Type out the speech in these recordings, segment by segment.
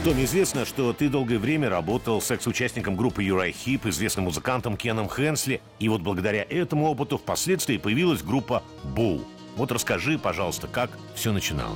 Том, известно, что ты долгое время работал с экс-участником группы Uriah Heep, известным музыкантом Кеном Хенсли. И вот благодаря этому опыту впоследствии появилась группа Bull. Вот расскажи, пожалуйста, как все начиналось.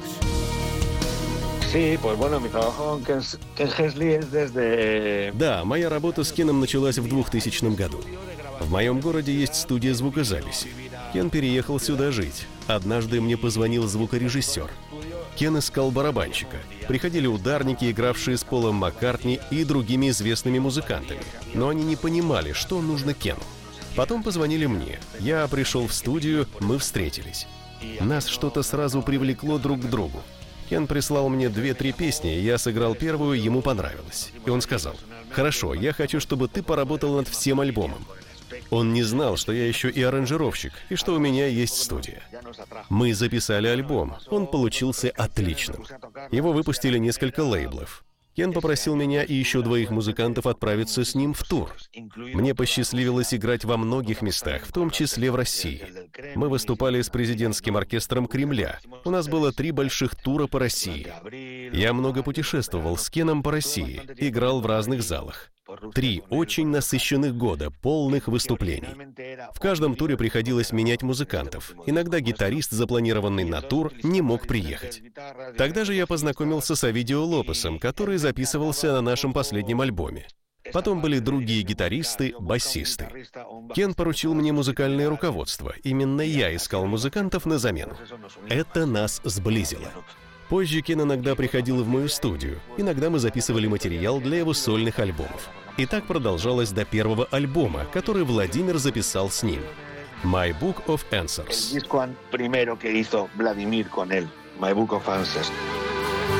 Да, моя работа с Кеном началась в 2000 году. В моем городе есть студия звукозаписи. Кен переехал сюда жить. Однажды мне позвонил звукорежиссер. Кен искал барабанщика. Приходили ударники, игравшие с Полом Маккартни и другими известными музыкантами. Но они не понимали, что нужно Кену. Потом позвонили мне. Я пришел в студию, мы встретились. Нас что-то сразу привлекло друг к другу. Кен прислал мне 2-3 песни, я сыграл первую, ему понравилось. И он сказал: «Хорошо, я хочу, чтобы ты поработал над всем альбомом». Он не знал, что я еще и аранжировщик, и что у меня есть студия. Мы записали альбом, он получился отличным. Его выпустили несколько лейблов. Кен попросил меня и еще 2 музыкантов отправиться с ним в тур. Мне посчастливилось играть во многих местах, в том числе в России. Мы выступали с президентским оркестром Кремля. У нас было 3 больших тура по России. Я много путешествовал с Кеном по России, играл в разных залах. 3 очень насыщенных года, полных выступлений. В каждом туре приходилось менять музыкантов. Иногда гитарист, запланированный на тур, не мог приехать. Тогда же я познакомился с Овидио Лопесом, который записывался на нашем последнем альбоме. Потом были другие гитаристы, басисты. Кен поручил мне музыкальное руководство. Именно я искал музыкантов на замену. Это нас сблизило. Позже Кен иногда приходил в мою студию. Иногда мы записывали материал для его сольных альбомов. И так продолжалось до первого альбома, который Владимир записал с ним. My Book of Answers. El disco primero que hizo Vladimir con él, My Book of Answers.